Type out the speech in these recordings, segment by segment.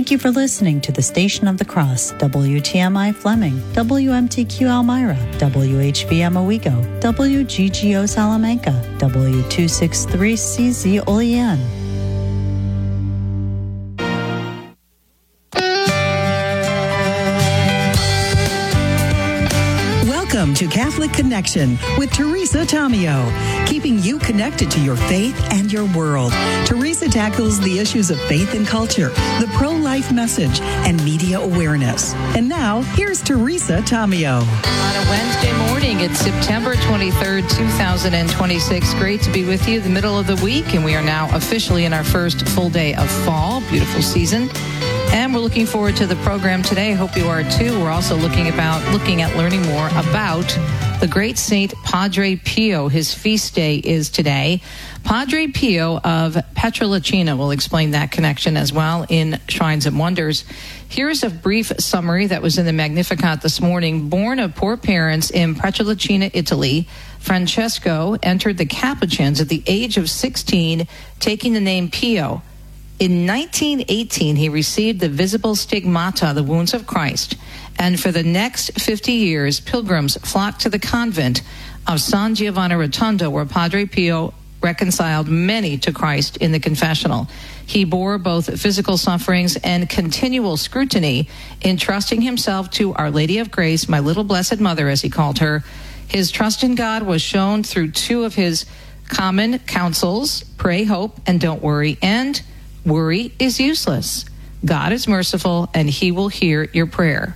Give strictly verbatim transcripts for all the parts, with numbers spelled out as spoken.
Thank you for listening to the Station of the Cross, W T M I Fleming, W M T Q Elmira, W H V M Owego, W G G O Salamanca, W two sixty-three C Z Olean. Welcome to Catholic Connection with Teresa Tomeo, keeping you connected to your faith and your world. Teresa tackles the issues of faith and culture, the pro-life message, and media awareness. And now, here's Teresa Tomeo. On a Wednesday morning, it's September twenty-third, two thousand twenty-six. Great to be with you the middle of the week, and we are now officially in our first full day of fall. Beautiful season. And we're looking forward to the program today. Hope you are too. We're also looking about looking at learning more about the great Saint Padre Pio. His feast day is today. Padre Pio of Pietrelcina. We'll explain that connection as well in Shrines and Wonders. Here's a brief summary that was in the Magnificat this morning. Born of poor parents in Pietrelcina, Italy, Francesco entered the Capuchins at the age of sixteen, taking the name Pio. In nineteen eighteen, he received the visible stigmata, the wounds of Christ, and for the next fifty years, pilgrims flocked to the convent of San Giovanni Rotondo, where Padre Pio reconciled many to Christ in the confessional. He bore both physical sufferings and continual scrutiny, entrusting himself to Our Lady of Grace, my little blessed mother, as he called her. His trust in God was shown through two of his common counsels: pray, hope, and don't worry, and worry is useless. God is merciful, and he will hear your prayer.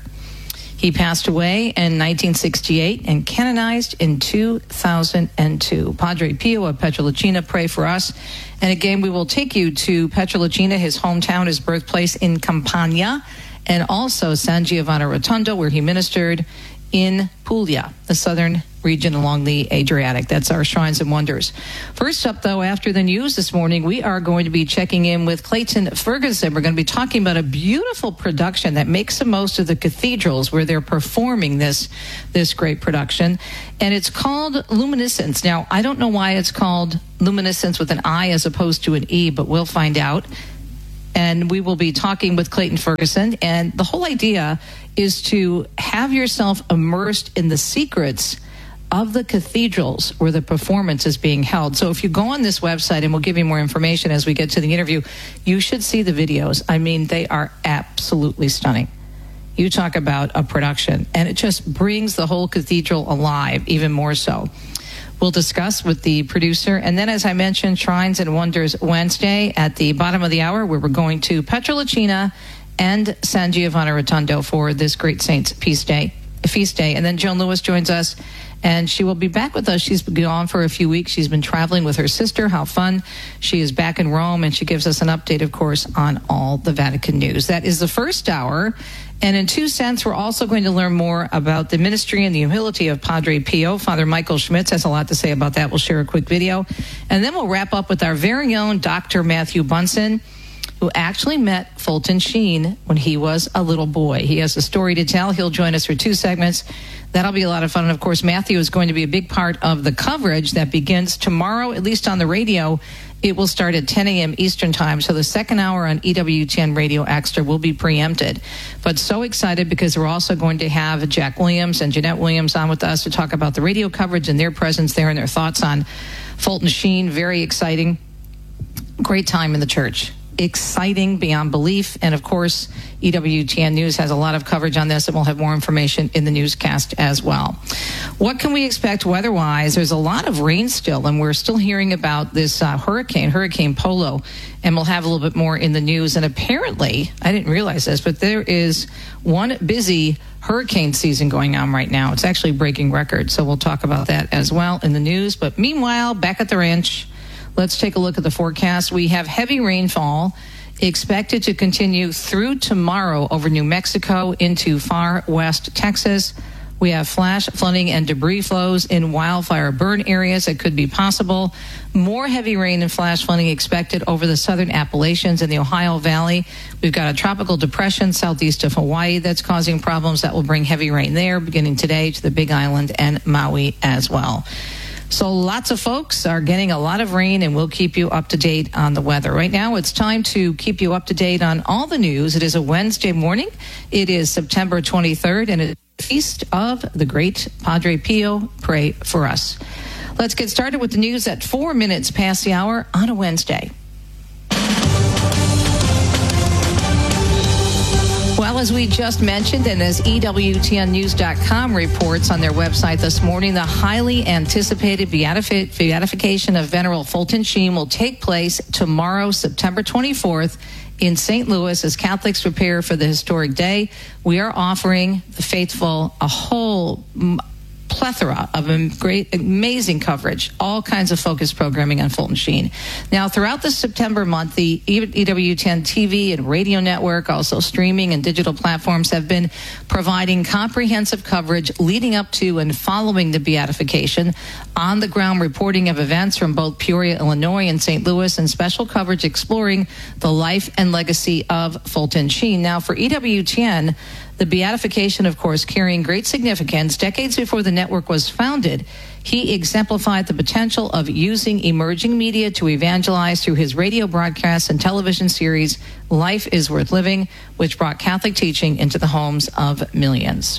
He passed away in nineteen sixty-eight and canonized in two thousand two. Padre Pio of Pietrelcina, pray for us. And again, we will take you to Pietrelcina, his hometown, his birthplace in Campania, and also San Giovanni Rotondo, where he ministered in Puglia, the southern region along the Adriatic. That's our Shrines and Wonders. First up, though, after the news this morning, we are going to be checking in with Clayton Ferguson. We're going to be talking about a beautiful production that makes the most of the cathedrals where they're performing this, this great production. And it's called Luminescence. Now, I don't know why it's called Luminescence with an I as opposed to an E, but we'll find out. And we will be talking with Clayton Ferguson. And the whole idea is to have yourself immersed in the secrets of the cathedrals where the performance is being held. So if you go on this website, and we'll give you more information as we get to the interview, you should see the videos. I mean, they are absolutely stunning. You talk about a production, and it just brings the whole cathedral alive, even more so. We'll discuss with the producer. And then, as I mentioned, Shrines and Wonders Wednesday at the bottom of the hour, where we're going to Pietrelcina and San Giovanni Rotondo for this great saint's feast day. Feast day. And then Joan Lewis joins us, and she will be back with us. She's been gone for a few weeks. She's been traveling with her sister. How fun. She is back in Rome, and she gives us an update, of course, on all the Vatican news. That is the first hour. And in two cents, we're also going to learn more about the ministry and the humility of Padre Pio. Father Michael Schmitz has a lot to say about that. We'll share a quick video. And then we'll wrap up with our very own Doctor Matthew Bunson, who actually met Fulton Sheen when he was a little boy. He has a story to tell. He'll join us for two segments. That'll be a lot of fun. And, of course, Matthew is going to be a big part of the coverage that begins tomorrow, at least on the radio. It will start at ten a.m. Eastern Time, so the second hour on E W T N Radio Extra will be preempted. But so excited because we're also going to have Jack Williams and Jeanette Williams on with us to talk about the radio coverage and their presence there and their thoughts on Fulton Sheen. Very exciting. Great time in the church. Exciting beyond belief. And of course, E W T N News has a lot of coverage on this, and we'll have more information in the newscast as well. What can we expect weather-wise? There's a lot of rain still, and we're still hearing about this uh, hurricane, Hurricane Polo, and we'll have a little bit more in the news. And apparently, I didn't realize this, but there is one busy hurricane season going on right now. It's actually breaking records, so we'll talk about that as well in the news. But meanwhile, back at the ranch, let's take a look at the forecast. We have heavy rainfall expected to continue through tomorrow over New Mexico into far west Texas. We have flash flooding and debris flows in wildfire burn areas that could be possible. More heavy rain and flash flooding expected over the southern Appalachians and the Ohio Valley. We've got a tropical depression southeast of Hawaii that's causing problems that will bring heavy rain there beginning today to the Big Island and Maui as well. So lots of folks are getting a lot of rain, and we'll keep you up to date on the weather. Right now, it's time to keep you up to date on all the news. It is a Wednesday morning. It is September twenty-third, and it's the feast of the great Padre Pio. Pray for us. Let's get started with the news at four minutes past the hour on a Wednesday. Well, as we just mentioned, and as E W T N news dot com reports on their website this morning, the highly anticipated beatifi- beatification of Venerable Fulton Sheen will take place tomorrow, September twenty-fourth, in Saint Louis. As Catholics prepare for the historic day, we are offering the faithful a whole plethora of great, amazing coverage, all kinds of focused programming on Fulton Sheen. Now, throughout the September month, the E W T N T V and radio network, also streaming and digital platforms, have been providing comprehensive coverage leading up to and following the beatification, on-the-ground reporting of events from both Peoria, Illinois, and Saint Louis, and special coverage exploring the life and legacy of Fulton Sheen. Now, for E W T N, the beatification, of course, carrying great significance. Decades before the network was founded, he exemplified the potential of using emerging media to evangelize through his radio broadcasts and television series, Life is Worth Living, which brought Catholic teaching into the homes of millions.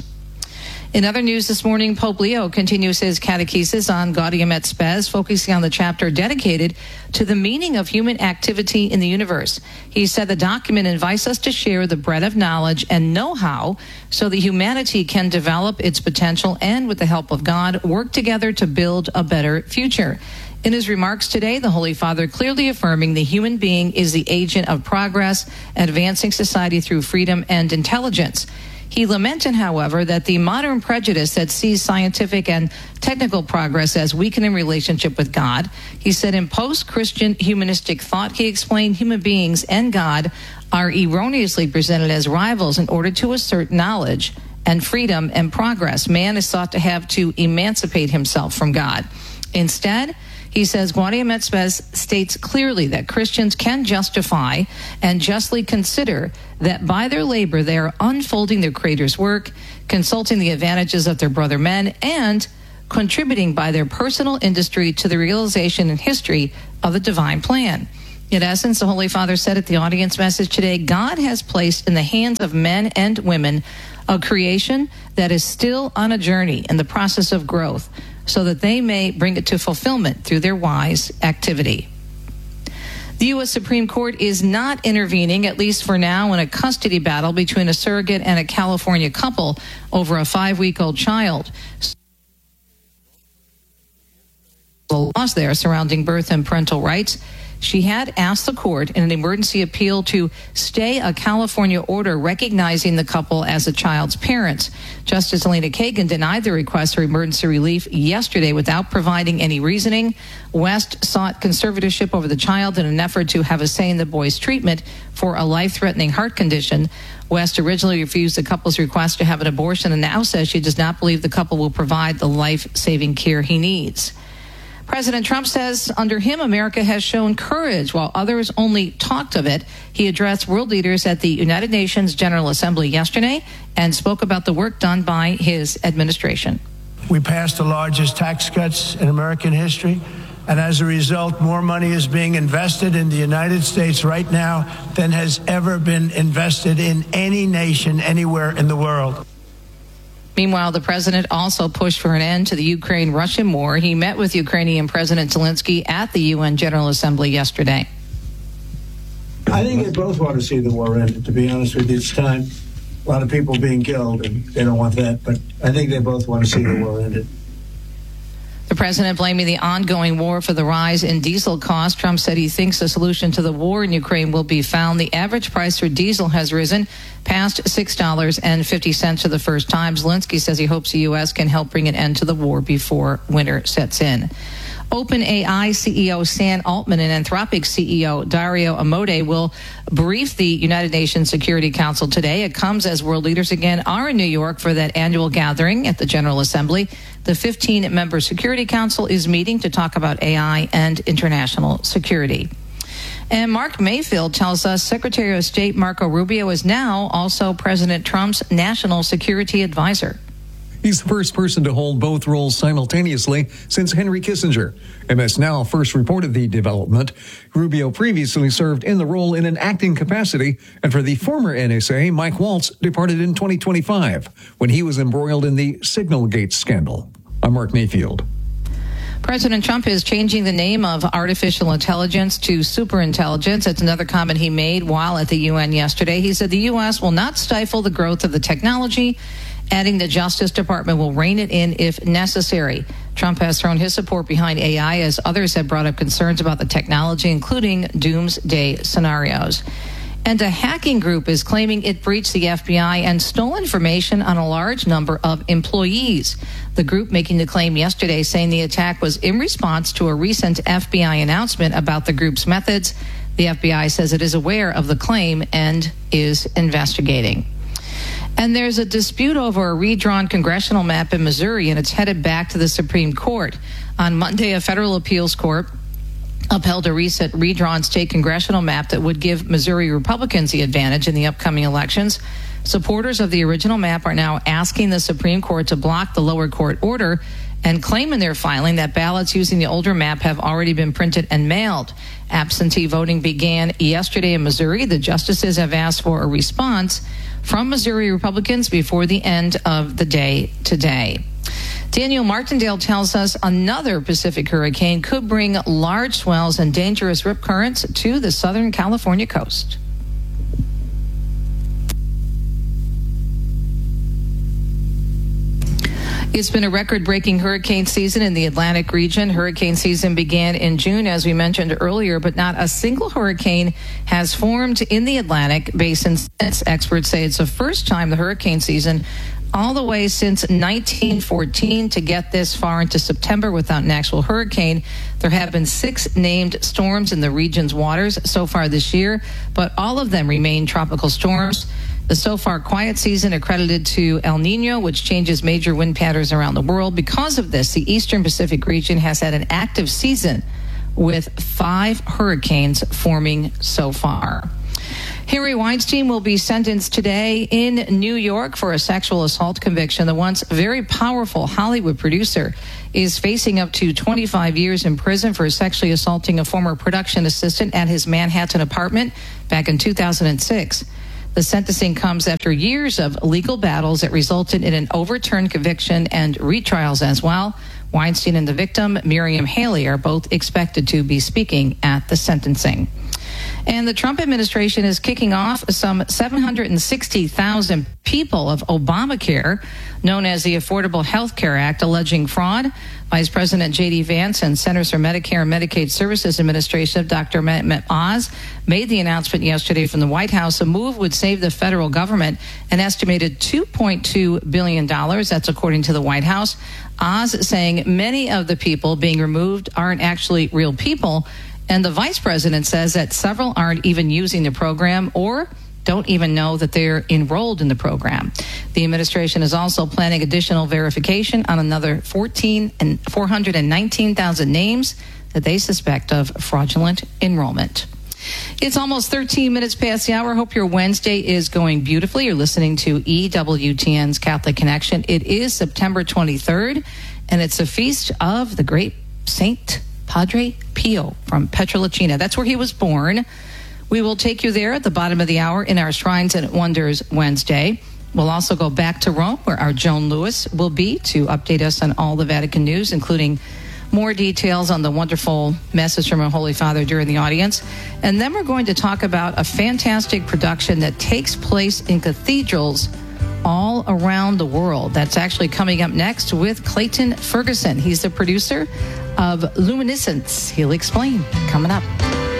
In other news this morning, Pope Leo continues his catechesis on Gaudium et Spes, focusing on the chapter dedicated to the meaning of human activity in the universe. He said the document invites us to share the bread of knowledge and know-how so that humanity can develop its potential and, with the help of God, work together to build a better future. In his remarks today, the Holy Father clearly affirming the human being is the agent of progress, advancing society through freedom and intelligence. He lamented, however, that the modern prejudice that sees scientific and technical progress as weakening relationship with God. He said in post-Christian humanistic thought, he explained human beings and God are erroneously presented as rivals in order to assert knowledge and freedom and progress. Man is thought to have to emancipate himself from God. Instead, he says Gaudium et Spes states clearly that Christians can justify and justly consider that by their labor they are unfolding their Creator's work, consulting the advantages of their brother men, and contributing by their personal industry to the realization and history of the divine plan. In essence, the Holy Father said at the audience message today, God has placed in the hands of men and women a creation that is still on a journey in the process of growth, so that they may bring it to fulfillment through their wise activity. The U S Supreme Court is not intervening, at least for now, in a custody battle between a surrogate and a California couple over a five-week-old child. Laws there surrounding birth and parental rights. She had asked the court in an emergency appeal to stay a California order recognizing the couple as the child's parents. Justice Elena Kagan denied the request for emergency relief yesterday without providing any reasoning. West sought conservatorship over the child in an effort to have a say in the boy's treatment for a life-threatening heart condition. West originally refused the couple's request to have an abortion and now says she does not believe the couple will provide the life-saving care he needs. President Trump says under him, America has shown courage while others only talked of it. He addressed world leaders at the United Nations General Assembly yesterday and spoke about the work done by his administration. We passed the largest tax cuts in American history, and as a result, more money is being invested in the United States right now than has ever been invested in any nation anywhere in the world. Meanwhile, the president also pushed for an end to the Ukraine-Russian war. He met with Ukrainian President Zelensky at the U N General Assembly yesterday. I think they both want to see the war ended, to be honest with you. It's time. A lot of people being killed, and they don't want that. But I think they both want to see the war ended. The president blaming the ongoing war for the rise in diesel costs. Trump said he thinks a solution to the war in Ukraine will be found. The average price for diesel has risen past six dollars and fifty cents for the first time. Zelensky says he hopes the U S can help bring an end to the war before winter sets in. OpenAI C E O Sam Altman and Anthropic C E O Dario Amodei will brief the United Nations Security Council today. It comes as world leaders again are in New York for that annual gathering at the General Assembly. The fifteen-member Security Council is meeting to talk about A I and international security. And Mark Mayfield tells us Secretary of State Marco Rubio is now also President Trump's national security advisor. He's the first person to hold both roles simultaneously since Henry Kissinger. M S Now first reported the development. Rubio previously served in the role in an acting capacity, and for the former N S A, Mike Waltz departed in twenty twenty-five when he was embroiled in the Signalgate scandal. I'm Mark Mayfield. President Trump is changing the name of artificial intelligence to superintelligence. That's another comment he made while at the U N yesterday. He said the U S will not stifle the growth of the technology, adding the Justice Department will rein it in if necessary. Trump has thrown his support behind A I as others have brought up concerns about the technology, including doomsday scenarios. And a hacking group is claiming it breached the F B I and stole information on a large number of employees. The group making the claim yesterday, saying the attack was in response to a recent F B I announcement about the group's methods. The F B I says it is aware of the claim and is investigating. And there's a dispute over a redrawn congressional map in Missouri, and it's headed back to the Supreme Court. On Monday, a federal appeals court upheld a recent redrawn state congressional map that would give Missouri Republicans the advantage in the upcoming elections. Supporters of the original map are now asking the Supreme Court to block the lower court order and claim in their filing that ballots using the older map have already been printed and mailed. Absentee voting began yesterday in Missouri. The justices have asked for a response from Missouri Republicans before the end of the day today. Daniel Martindale tells us another Pacific hurricane could bring large swells and dangerous rip currents to the Southern California coast. It's been a record-breaking hurricane season in the Atlantic region. Hurricane season began in June, as we mentioned earlier, but not a single hurricane has formed in the Atlantic basin since. Experts say it's the first time the hurricane season all the way since nineteen fourteen to get this far into September without an actual hurricane. There have been six named storms in the region's waters so far this year, but all of them remain tropical storms. The so far quiet season accredited to El Nino, which changes major wind patterns around the world. Because of this, the Eastern Pacific region has had an active season with five hurricanes forming so far. Harry Weinstein will be sentenced today in New York for a sexual assault conviction. The once very powerful Hollywood producer is facing up to twenty-five years in prison for sexually assaulting a former production assistant at his Manhattan apartment back in two thousand six. The sentencing comes after years of legal battles that resulted in an overturned conviction and retrials as well. Weinstein and the victim, Miriam Haley, are both expected to be speaking at the sentencing. And the Trump administration is kicking off some seven hundred sixty thousand people of Obamacare, known as the Affordable Health Care Act, alleging fraud. Vice President J D. Vance and Centers for Medicare and Medicaid Services Administration, Doctor Mehmet Oz, made the announcement yesterday from the White House. A move would save the federal government an estimated two point two billion dollars. That's according to the White House. Oz saying many of the people being removed aren't actually real people. And the vice president says that several aren't even using the program or don't even know that they're enrolled in the program. The administration is also planning additional verification on another fourteen and four hundred nineteen thousand names that they suspect of fraudulent enrollment. It's almost thirteen minutes past the hour. Hope your Wednesday is going beautifully. You're listening to E W T N's Catholic Connection. It is September twenty-third, and it's a feast of the great Saint Padre Pio from Pietrelcina. That's where he was born. We will take you there at the bottom of the hour in our Shrines and Wonders Wednesday. We'll also go back to Rome, where our Joan Lewis will be to update us on all the Vatican news, including more details on the wonderful message from our Holy Father during the audience. And then we're going to talk about a fantastic production that takes place in cathedrals all around the world. That's actually coming up next with Clayton Ferguson. He's the producer of Luminescence. He'll explain coming up.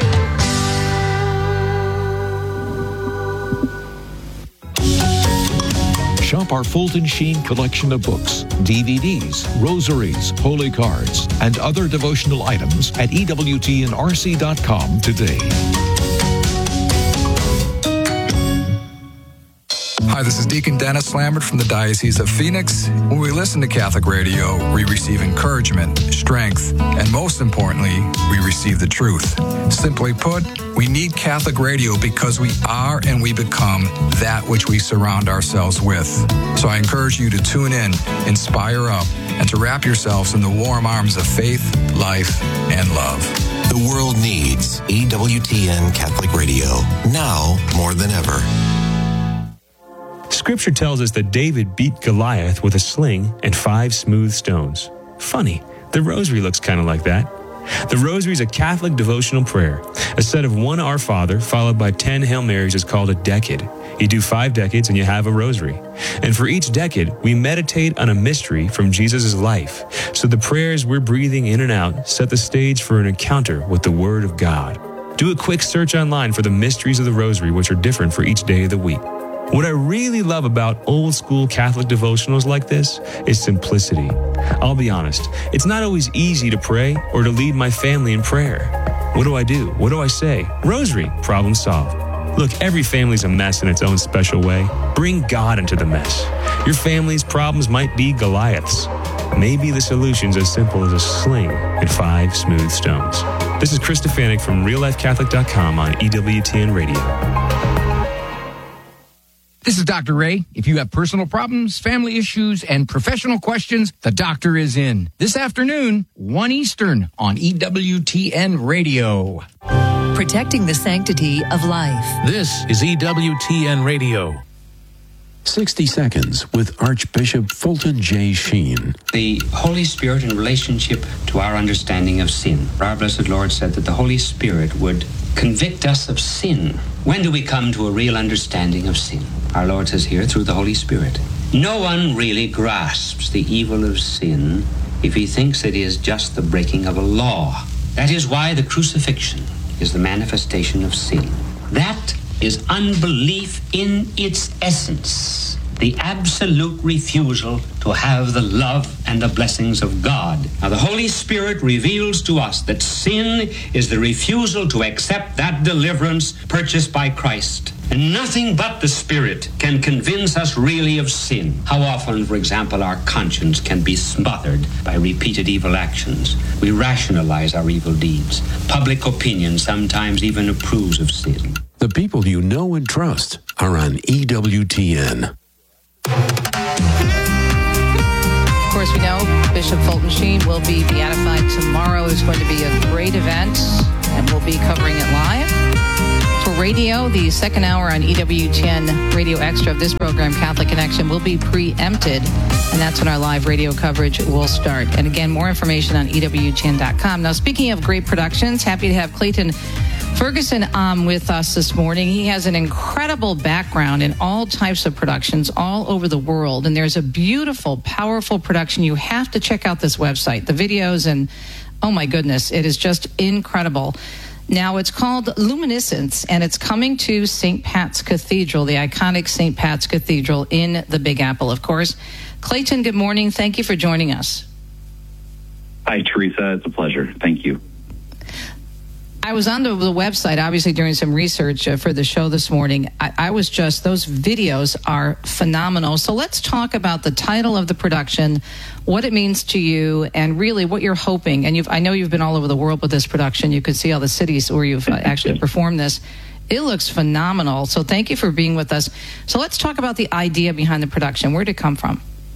Shop our Fulton Sheen collection of books, D V Ds, rosaries, holy cards, and other devotional items at E W T N R C dot com today. Hi, Hi, this is Deacon Dennis Lambert from the Diocese of Phoenix. When we listen to Catholic radio, we receive encouragement, strength, and most importantly, we receive the truth. Simply put, we need Catholic radio because we are and we become that which we surround ourselves with. So I encourage you to tune in, inspire up, and to wrap yourselves in the warm arms of faith, life, and love. The world needs E W T N Catholic Radio, now more than ever. Scripture tells us that David beat Goliath with a sling and five smooth stones. Funny, the rosary looks kind of like that. The rosary is a Catholic devotional prayer. A set of one Our Father followed by ten Hail Marys is called a decade. You do five decades and you have a rosary. And for each decade, we meditate on a mystery from Jesus' life. So the prayers we're breathing in and out set the stage for an encounter with the Word of God. Do a quick search online for the mysteries of the rosary, which are different for each day of the week. What I really love about old school Catholic devotionals like this is simplicity. I'll be honest, it's not always easy to pray or to lead my family in prayer. What do I do? What do I say? Rosary, problem solved. Look, every family's a mess in its own special way. Bring God into the mess. Your family's problems might be Goliaths. Maybe the solution's as simple as a sling and five smooth stones. This is Chris Stefanik from real life catholic dot com on E W T N Radio. This is Doctor Ray. If you have personal problems, family issues, and professional questions, the doctor is in. This afternoon, one Eastern on E W T N Radio. Protecting the sanctity of life. This is E W T N Radio. sixty Seconds with Archbishop Fulton J. Sheen. The Holy Spirit in relationship to our understanding of sin. Our blessed Lord said that the Holy Spirit would convict us of sin. When do we come to a real understanding of sin? Our Lord says here, through the Holy Spirit. No one really grasps the evil of sin if he thinks it is just the breaking of a law. That is why the crucifixion is the manifestation of sin. That is unbelief in its essence. The absolute refusal to have the love and the blessings of God. Now, the Holy Spirit reveals to us that sin is the refusal to accept that deliverance purchased by Christ. And nothing but the Spirit can convince us really of sin. How often, for example, our conscience can be smothered by repeated evil actions. We rationalize our evil deeds. Public opinion sometimes even approves of sin. The people you know and trust are on E W T N. Of course, we know Bishop Fulton Sheen will be beatified tomorrow. It's going to be a great event, and we'll be covering it live. For radio, the second hour on E W T N Radio Extra of this program, Catholic Connection, will be preempted, and that's when our live radio coverage will start. And again, more information on E W T N dot com. Now, speaking of great productions, happy to have Clayton Ferguson um, with us this morning. He has an incredible background in all types of productions all over the world, and there's a beautiful, powerful production. You have to check out this website, the videos, and oh my goodness, it is just incredible. Now, it's called Luminescence, and it's coming to Saint Pat's Cathedral, the iconic Saint Pat's Cathedral in the Big Apple, of course. Clayton, good morning. Thank you for joining us. Hi, Teresa. It's a pleasure. Thank you. I was on the, the website, obviously, doing some research uh, for the show this morning. I, I was just, those videos are phenomenal. So let's talk about the title of the production, what it means to you, and really what you're hoping. And you've, I know you've been all over the world with this production. You could see all the cities where you've uh, actually performed this. It looks phenomenal. So thank you for being with us. So let's talk about the idea behind the production. Where did it come from?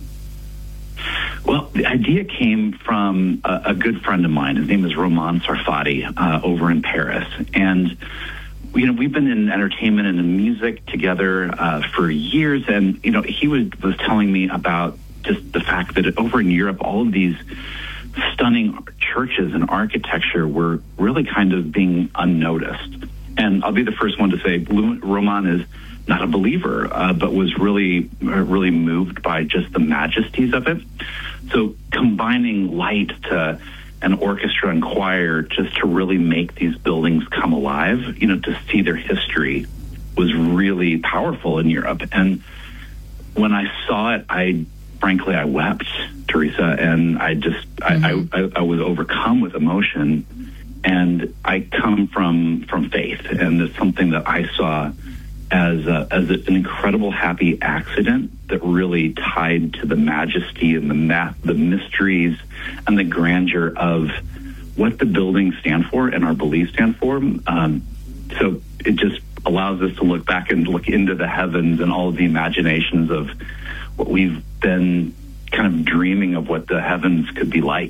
Well, the idea came from a, a good friend of mine. His name is Roman Sarfati uh, over in Paris. And, you know, we've been in entertainment and in music together uh, for years. And, you know, he was, was telling me about just the fact that over in Europe, all of these stunning churches and architecture were really kind of being unnoticed. And I'll be the first one to say Roman is not a believer, uh, but was really, really moved by just the majesties of it. So combining light to an orchestra and choir just to really make these buildings come alive, you know, to see their history was really powerful in Europe. And when I saw it, I frankly, I wept, Teresa, and I just, mm-hmm. I, I, I was overcome with emotion. And I come from, from faith, and it's something that I saw as a, as a, an incredible happy accident that really tied to the majesty and the math, the mysteries and the grandeur of what the buildings stand for and our beliefs stand for. Um, so it just allows us to look back and look into the heavens and all of the imaginations of what we've been kind of dreaming of what the heavens could be like.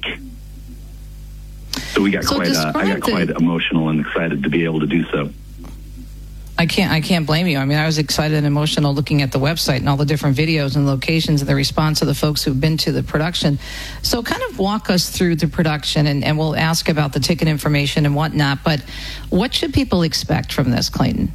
So we got so quite, uh, I got quite the- emotional and excited to be able to do so. I can't I can't blame you. I mean, I was excited and emotional looking at the website and all the different videos and locations and the response of the folks who've been to the production. So kind of walk us through the production, and, and we'll ask about the ticket information and whatnot. But what should people expect from this, Clayton?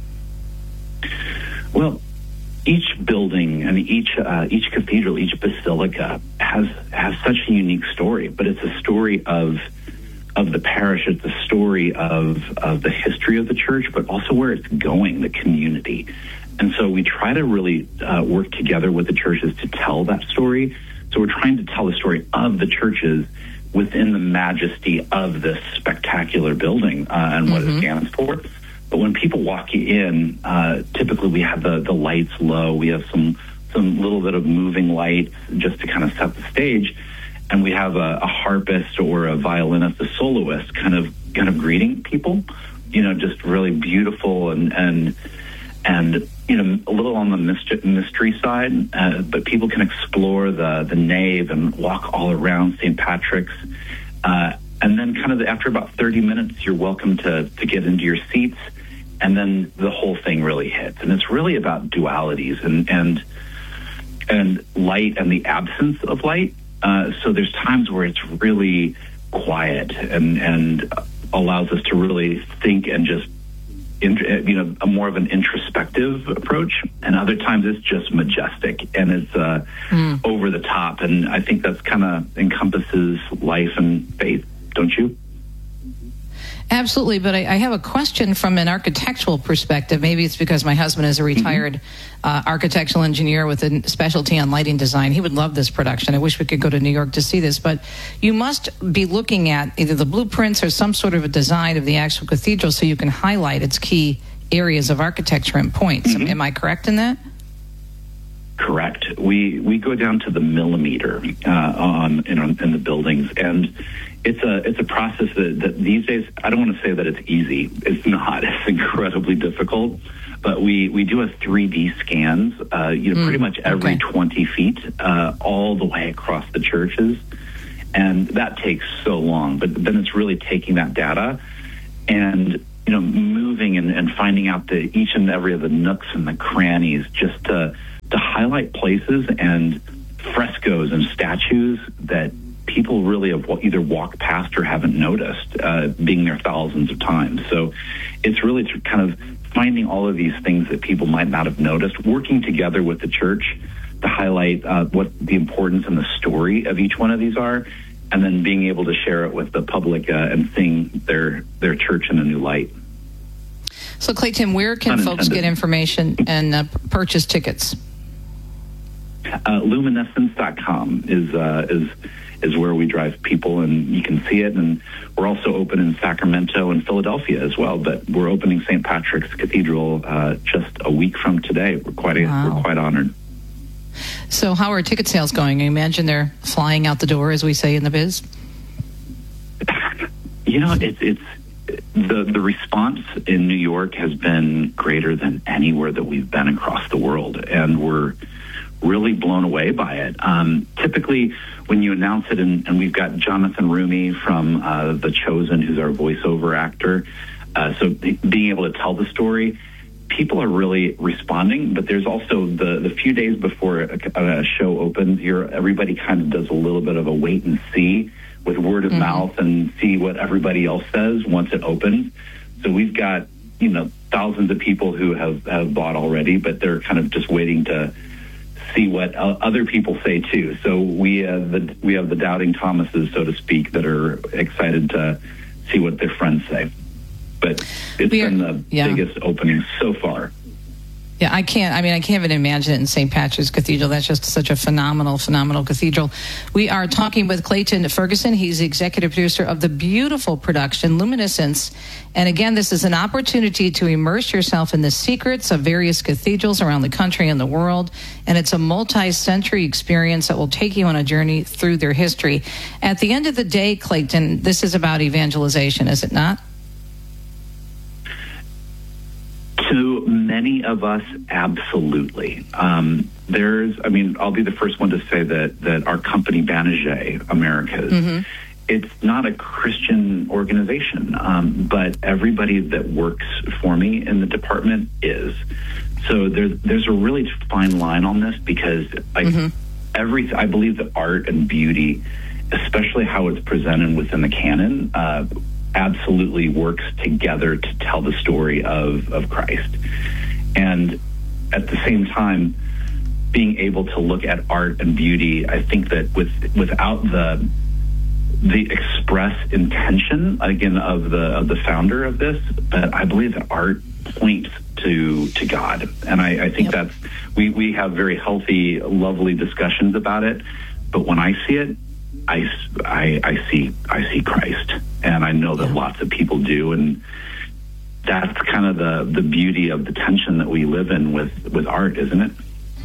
Well, each building and each uh, each cathedral, each basilica has has such a unique story, but it's a story of of the parish. It's a story of, of the history of the church, but also where it's going, the community. And so we try to really uh, work together with the churches to tell that story. So we're trying to tell the story of the churches within the majesty of this spectacular building uh, and what mm-hmm. it stands for. But when people walk in, uh, typically we have the, the lights low. We have some, some little bit of moving lights just to kind of set the stage. And we have a, a harpist or a violinist, a soloist, kind of kind of greeting people, you know, just really beautiful and and and you know a little on the mystery, mystery side. Uh, but people can explore the the nave and walk all around Saint Patrick's, uh, and then kind of after about thirty minutes, you're welcome to to get into your seats, and then the whole thing really hits. And it's really about dualities and and and light and the absence of light. Uh, so there's times where it's really quiet and, and allows us to really think and just, in, you know, a more of an introspective approach. And other times it's just majestic and it's uh, mm. over the top. And I think that's kind of encompasses life and faith, don't you? Absolutely, but I, I have a question from an architectural perspective. Maybe it's because my husband is a retired mm-hmm. uh, architectural engineer with a specialty on lighting design. He would love this production. I wish we could go to New York to see this, but you must be looking at either the blueprints or some sort of a design of the actual cathedral so you can highlight its key areas of architecture and points. Mm-hmm. Am I correct in that? Correct. We we go down to the millimeter uh, on in, in the buildings, and it's a it's a process that, that these days I don't want to say that it's easy. It's not. It's incredibly difficult. But we, we do a three D scans, uh, you know, mm, pretty much every okay. twenty feet, uh, all the way across the churches, and that takes so long. But then it's really taking that data and you know moving and, and finding out the each and every of the nooks and the crannies just to. to highlight places and frescoes and statues that people really have either walked past or haven't noticed, uh, being there thousands of times. So it's really kind of finding all of these things that people might not have noticed, working together with the church to highlight uh, what the importance and the story of each one of these are, and then being able to share it with the public uh, and seeing their, their church in a new light. So, Clayton, where can folks get information and uh, purchase tickets? Uh, luminescence dot com is uh, is is where we drive people, and you can see it. And we're also open in Sacramento and Philadelphia as well. But we're opening Saint Patrick's Cathedral uh, just a week from today. We're quite wow. we're quite honored. So, how are ticket sales going? I imagine they're flying out the door, as we say in the biz. You know, it's it's the the response in New York has been greater than anywhere that we've been across the world, and we're really blown away by it. Um, typically, when you announce it, and, and we've got Jonathan Rumi from uh, The Chosen, who's our voiceover actor, uh, so being able to tell the story, people are really responding. But there's also the, the few days before a, a show opens, you're, everybody kind of does a little bit of a wait and see with word of mm-hmm. mouth and see what everybody else says once it opens. So we've got, you know, thousands of people who have, have bought already, but they're kind of just waiting to see what uh, other people say too. So we uh, the, we have the doubting Thomases, so to speak, that are excited to see what their friends say. But it's are, been the yeah. biggest opening so far. Yeah, I can't, I mean, I can't even imagine it in Saint Patrick's Cathedral. That's just such a phenomenal, phenomenal cathedral. We are talking with Clayton Ferguson. He's the executive producer of the beautiful production, Luminescence. And again, this is an opportunity to immerse yourself in the secrets of various cathedrals around the country and the world. And it's a multi-century experience that will take you on a journey through their history. At the end of the day, Clayton, this is about evangelization, is it not? To many of us, absolutely. Um, there's, I mean, I'll be the first one to say that that our company, Banijay Americas, mm-hmm. it's not a Christian organization, um, but everybody that works for me in the department is. So there's there's a really fine line on this because I, mm-hmm. every I believe that art and beauty, especially how it's presented within the canon, uh, absolutely works together to tell the story of, of Christ. And at the same time, being able to look at art and beauty, I think that with without the the express intention, again, of the of the founder of this, but I believe that art points to to God. And I, I think yep. that's, we, we have very healthy, lovely discussions about it. But when I see it, I, I, I see I see Christ, and I know that yeah. lots of people do, and that's kind of the, the beauty of the tension that we live in with, with art, isn't it?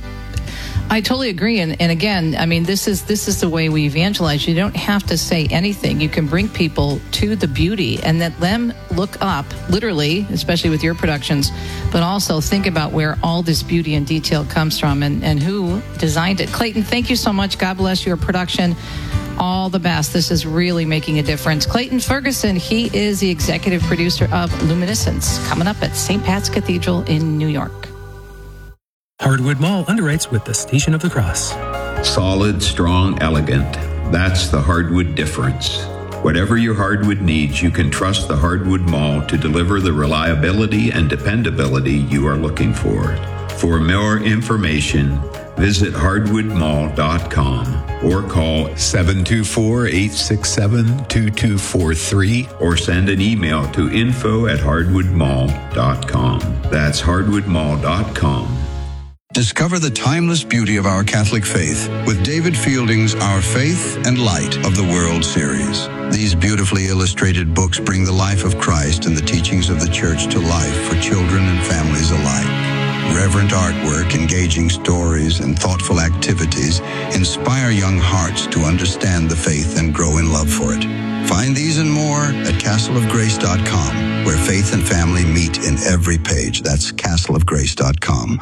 I totally agree, and, and again, I mean, this is this is the way we evangelize. You don't have to say anything. You can bring people to the beauty and let them look up, literally, especially with your productions, but also think about where all this beauty and detail comes from and, and who designed it. Clayton, thank you so much. God bless your production. All the best. This is really making a difference. Clayton Ferguson, he is the executive producer of Luminescence, coming up at Saint Pat's Cathedral in New York. Hardwood Mall underwrites with the Station of the Cross. Solid, strong, elegant. That's the hardwood difference. Whatever your hardwood needs, you can trust the Hardwood Mall to deliver the reliability and dependability you are looking for. For more information, visit hardwood mall dot com or call seven two four, eight six seven, two two four three or send an email to info at hardwood mall dot com. That's hardwood mall dot com. Discover the timeless beauty of our Catholic faith with David Fielding's Our Faith and Light of the World series. These beautifully illustrated books bring the life of Christ and the teachings of the Church to life for children and families alike. Reverent artwork, engaging stories, and thoughtful activities inspire young hearts to understand the faith and grow in love for it. Find these and more at castle of grace dot com, where faith and family meet in every page. That's castle of grace dot com.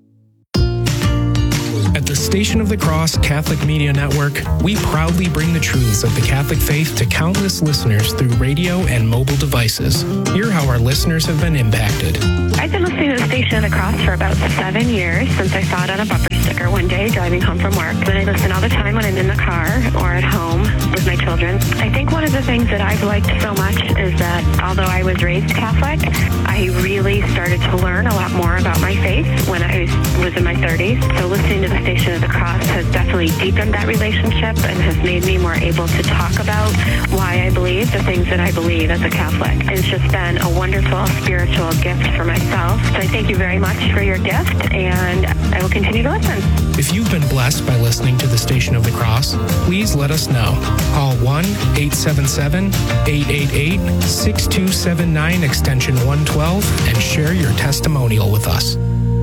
At the Station of the Cross Catholic Media Network, we proudly bring the truths of the Catholic faith to countless listeners through radio and mobile devices. Hear how our listeners have been impacted. I've been listening to the Station of the Cross for about seven years since I saw it on a bumper sticker one day driving home from work. But I listen all the time when I'm in the car or at home with my children. I think one of the things that I've liked so much is that although I was raised Catholic, I really started to learn a lot more about my faith when I was in my thirties. So listening to the Station of the Cross has definitely deepened that relationship and has made me more able to talk about why I believe the things that I believe as a Catholic. It's just been a wonderful spiritual gift for myself. So I thank you very much for your gift, and I will continue to listen. If you've been blessed by listening to the Station of the Cross, please let us know. Call one eight seven seven, eight eight eight, six two seven nine extension one twelve and share your testimonial with us.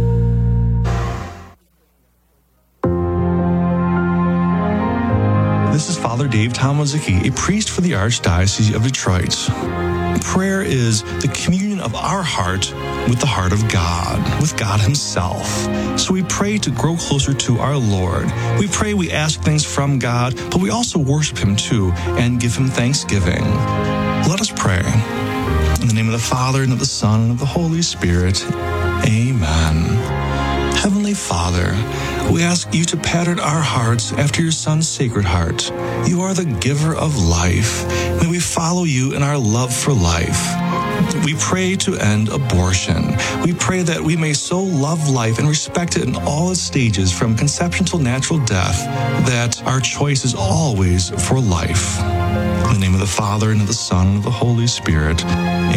This is Father Dave Tomazicki, a priest for the Archdiocese of Detroit. Prayer is the communion of our heart with the heart of God, with God Himself. So we pray to grow closer to our Lord. We pray, we ask things from God, but we also worship Him too and give Him thanksgiving. Let us pray. In the name of the Father, and of the Son, and of the Holy Spirit. Amen. Heavenly Father, we ask you to pattern our hearts after your Son's sacred heart. You are the giver of life. May we follow you in our love for life. We pray to end abortion. We pray that we may so love life and respect it in all its stages, from conception till natural death, that our choice is always for life. In the name of the Father, and of the Son, and of the Holy Spirit.